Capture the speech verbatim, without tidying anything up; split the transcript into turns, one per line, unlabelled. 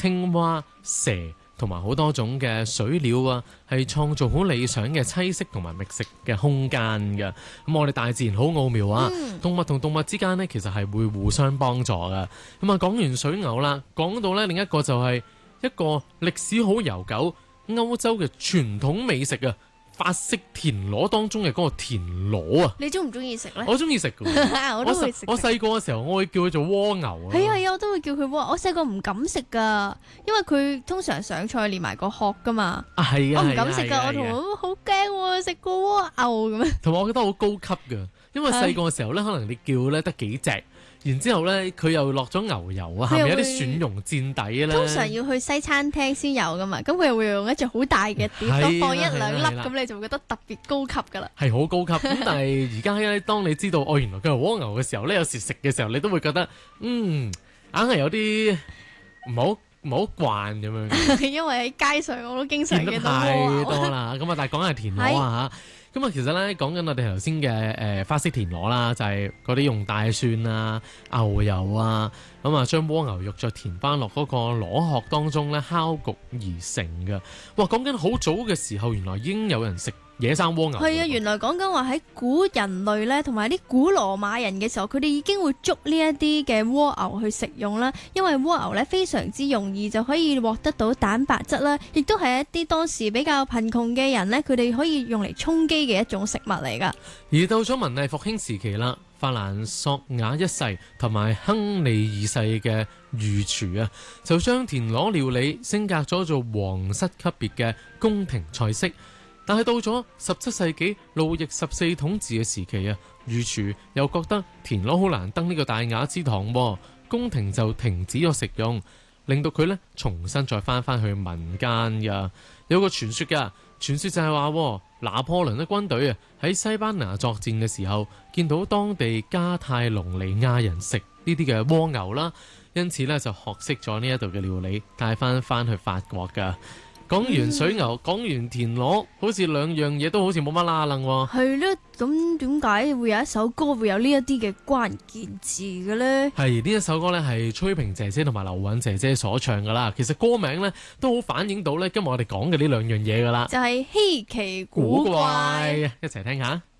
青蛙、蛇同埋好多種嘅水鳥啊，係創造好理想嘅棲息同埋覓食嘅空間嘅。咁我哋大自然好奧妙啊，嗯、動物同動物之間呢，其實係會互相幫助嘅。咁啊，講完水牛啦，講到呢另一個就係一個歷史好悠久歐洲嘅傳統美食啊。法式田螺當中嘅嗰個田螺啊，
你中唔中意食咧？
我中意食嘅，
我都會食。
我細個嘅時候，我會叫佢做蝸牛啊。
係啊係啊，我都會叫佢蝸。我細個唔敢食噶，因為佢通常上菜連埋個殼噶嘛。
啊係啊，
我唔敢食噶，我同我好驚食個蝸牛咁樣。
同埋我覺得好高級噶，因為細個嘅時候咧，可能你叫咧得幾隻。然之後咧，佢又落咗牛油啊，下面有啲蒜蓉墊底咧。
通常要去西餐廳先有噶嘛，咁佢又會用一隻好大嘅碟，放一兩粒，咁你就會覺得特別高級噶啦。係
好高級，咁但係而家咧，當你知道哦，原來佢係蝸牛嘅時候咧，有時食嘅時候，你都會覺得嗯，硬係有啲唔好唔好慣咁樣。
因為喺街上我都經常見到
太多啦，咁啊，但係講下田螺啊嚇。咁啊，其實咧講緊我哋頭先嘅誒法式田螺啦，就係嗰啲用大蒜啊、牛油啊，咁啊將蝸牛肉再填翻落嗰個螺殼當中咧烤焗而成嘅。哇，講緊好早嘅時候，原來已經有人食野生蝸牛。
係啊，原來講緊話喺古人類咧，同埋啲古羅馬人嘅時候，佢哋已經會捉呢一啲嘅蝸牛去食用啦。因為蝸牛咧非常之容易就可以獲得到蛋白質啦，亦都係一啲當時比較貧窮嘅人咧，佢哋可以用嚟充飢嘅一種食物嚟噶。
而到咗文藝復興時期啦，法蘭索瓦一世同埋亨利二世嘅御廚啊，就將田螺料理升格咗做皇室級別嘅宮廷菜式。但係到咗十七世紀路易十四統治嘅時期啊，御廚又覺得田螺好難登呢個大雅之堂，宮廷就停止咗食用，令到佢咧重新再翻翻去民間噶。有個傳說噶，傳說就係話拿破崙嘅軍隊啊喺西班牙作戰嘅時候，見到當地加泰隆尼亞人食呢啲嘅蝸牛啦，因此咧就學識咗呢一度嘅料理，帶翻翻去法國噶。講完水牛，講、嗯、完田螺，好似兩樣嘢都好似冇乜啦楞喎。
係咧，咁點解會有一首歌會有呢一啲嘅關鍵字嘅呢？
係呢一首歌呢，係崔萍姐姐同埋劉韻姐姐所唱噶啦。其實歌名呢，都好反映到呢今日我哋講嘅呢兩樣嘢噶啦。
就係稀奇古怪，
古怪一齊聽下。